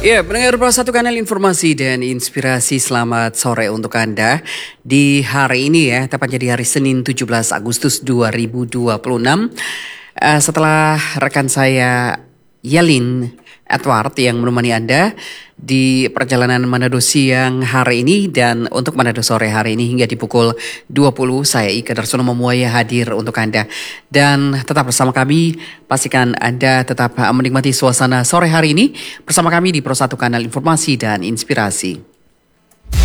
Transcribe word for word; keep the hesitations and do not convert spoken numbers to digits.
Ya, pendengar Pro satu Kanal Informasi dan Inspirasi, selamat sore untuk Anda di hari ini ya, tepatnya di hari Senin tujuh belas Agustus dua ribu dua puluh enam. Uh, setelah rekan saya Yelin Edward yang menemani Anda di perjalanan Manado siang hari ini, dan untuk Manado sore hari ini hingga di pukul dua puluh, saya Ika Darsono Memuaya hadir untuk Anda. Dan tetap bersama kami, pastikan Anda tetap menikmati suasana sore hari ini bersama kami di Pro satu Kanal Informasi dan Inspirasi.